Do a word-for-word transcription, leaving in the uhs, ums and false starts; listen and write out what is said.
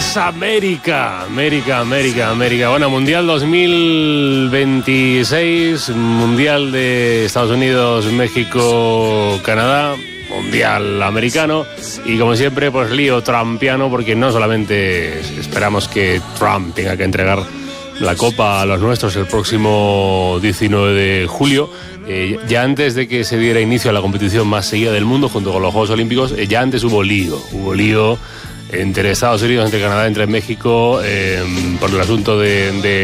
es América, América, América, América. Bueno, Mundial dos mil veintiséis, Mundial de Estados Unidos, México, Canadá, Mundial americano y como siempre, pues lío trumpiano, porque no solamente esperamos que Trump tenga que entregar la Copa a los nuestros el próximo diecinueve de julio, eh, ya antes de que se diera inicio a la competición más seguida del mundo junto con los Juegos Olímpicos, eh, ya antes hubo lío, hubo lío entre Estados Unidos, entre Canadá, entre México, eh, por el asunto de, de